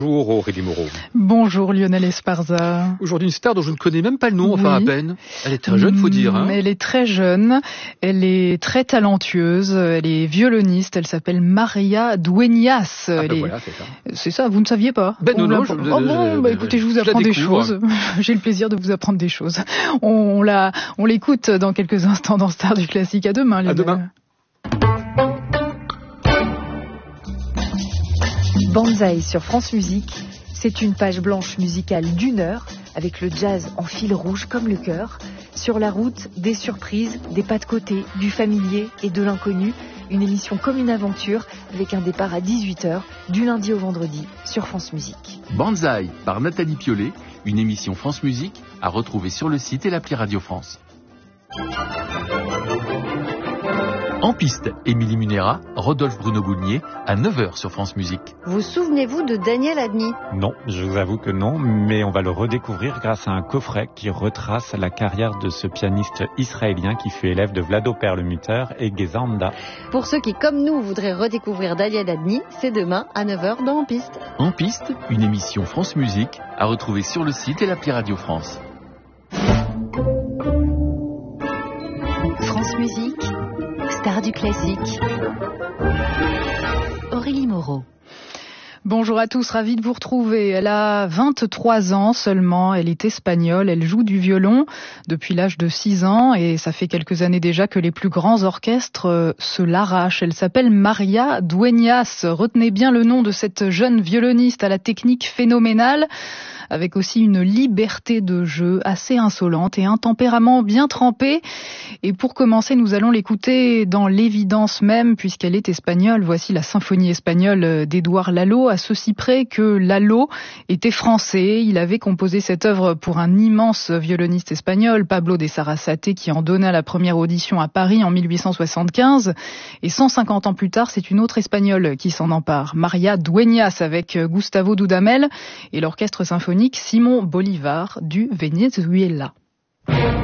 Bonjour Aurélie Moreau. Bonjour Lionel Esparza. Aujourd'hui une star dont je ne connais même pas le nom, enfin Oui. à peine. Elle est très jeune, faut dire. Hein. Elle est très jeune, elle est très talentueuse, elle est violoniste, elle s'appelle Maria Dueñas. Voilà, c'est ça. C'est ça, vous ne saviez pas? Non, Écoutez, je vous apprends des choses. J'ai le plaisir de vous apprendre des choses. On l'écoute dans quelques instants dans Star du Classique. À demain, Lionel. À demain. Banzai sur France Musique, c'est une page blanche musicale d'1 heure, avec le jazz en fil rouge comme le cœur. Sur la route, des surprises, des pas de côté, du familier et de l'inconnu. Une émission comme une aventure, avec un départ à 18h, du lundi au vendredi, sur France Musique. Banzai par Nathalie Piolet, une émission France Musique à retrouver sur le site et l'appli Radio France. En piste, Émilie Munera, Rodolphe Bruno-Boulnier, à 9h sur France Musique. Vous souvenez-vous de Daniel Adny? Non, je vous avoue que non, mais on va le redécouvrir grâce à un coffret qui retrace la carrière de ce pianiste israélien qui fut élève de Vlado Perlmutter et Geza Anda. Pour ceux qui, comme nous, voudraient redécouvrir Daniel Adny, c'est demain à 9h dans En Piste. En piste, une émission France Musique à retrouver sur le site et l'appli Radio France. France Musique, Star du Classique. Aurélie Moreau. Bonjour à tous, ravie de vous retrouver. Elle a 23 ans seulement, elle est espagnole, elle joue du violon depuis l'âge de 6 ans et ça fait quelques années déjà que les plus grands orchestres se l'arrachent. Elle s'appelle Maria Dueñas. Retenez bien le nom de cette jeune violoniste à la technique phénoménale, avec aussi une liberté de jeu assez insolente et un tempérament bien trempé. Et pour commencer, nous allons l'écouter dans l'évidence même, puisqu'elle est espagnole. Voici la symphonie espagnole d'Édouard Lalo, à ceci près que Lalo était français. Il avait composé cette œuvre pour un immense violoniste espagnol, Pablo de Sarasate, qui en donna la première audition à Paris en 1875. Et 150 ans plus tard, c'est une autre espagnole qui s'en empare, Maria Dueñas, avec Gustavo Dudamel et l'orchestre symphonique Simón Bolívar du Venezuela.